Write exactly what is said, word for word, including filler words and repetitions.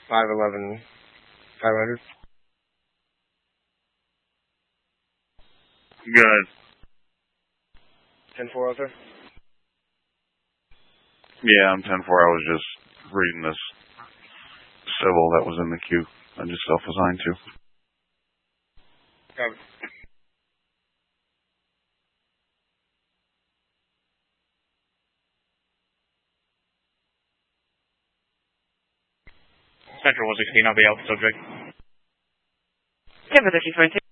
five eleven, five hundred. Good. ten four, sir? Yeah, I'm ten four. I was just reading this civil that was in the queue. I just self-assigned to. Copy. Central one sixteen, I'll be out, subject. ten for thirteen twenty-two.